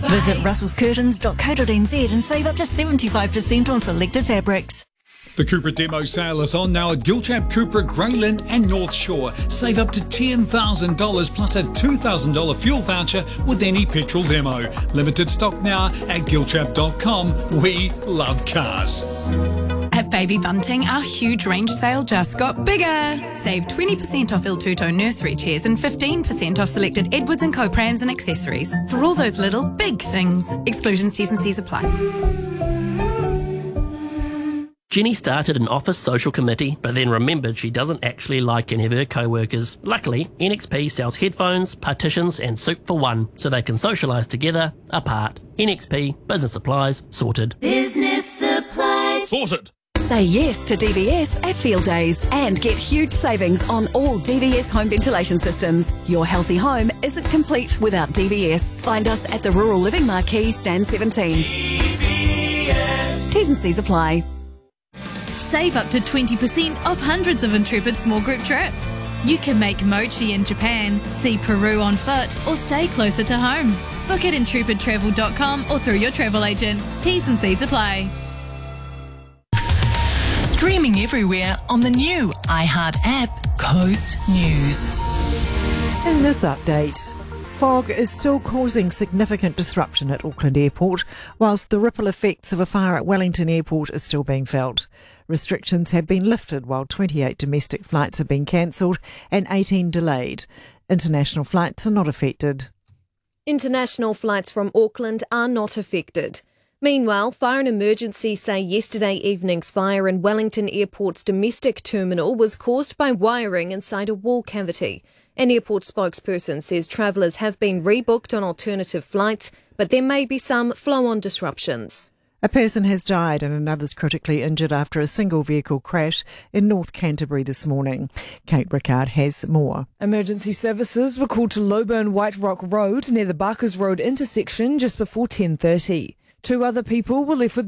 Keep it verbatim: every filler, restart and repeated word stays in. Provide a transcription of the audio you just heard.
Visit russels curtains dot co dot n z and save up to seventy-five percent on selected fabrics. The Cupra demo sale is on now at Gilchap, Cupra, Greyland and North Shore. Save up to ten thousand dollars plus a two thousand dollars fuel voucher with any petrol demo. Limited stock now at gilchap dot com. We love cars. At Baby Bunting, our huge range sale just got bigger. Save twenty percent off Il Tutto nursery chairs and fifteen percent off selected Edwards and Co prams and accessories. For all those little big things. Exclusions, T's and C's apply. Jenny started an office social committee, but then remembered she doesn't actually like any of her co-workers. Luckily, N X P sells headphones, partitions and soup for one, so they can socialise together, apart. N X P, business supplies, sorted. Business supplies. Sorted. Say yes to D V S at Field Days and get huge savings on all D V S home ventilation systems. Your healthy home isn't complete without D V S. Find us at the Rural Living Marquee, stand seventeen. D V S. T's and C's apply. Save up to twenty percent off hundreds of Intrepid small group trips. You can make mochi in Japan, see Peru on foot, or stay closer to home. Book at intrepid travel dot com or through your travel agent. T's and C's apply. Streaming everywhere on the new iHeart app, Coast News. In this update, fog is still causing significant disruption at Auckland Airport, whilst the ripple effects of a fire at Wellington Airport are still being felt. Restrictions have been lifted while twenty-eight domestic flights have been cancelled and eighteen delayed. International flights are not affected. International flights from Auckland are not affected. Meanwhile, Fire and Emergency say yesterday evening's fire in Wellington Airport's domestic terminal was caused by wiring inside a wall cavity. An airport spokesperson says travellers have been rebooked on alternative flights, but there may be some flow-on disruptions. A person has died and another's critically injured after a single vehicle crash in North Canterbury this morning. Kate Rickard has more. Emergency services were called to Lowburn White Rock Road near the Barkers Road intersection just before ten thirty. Two other people were left with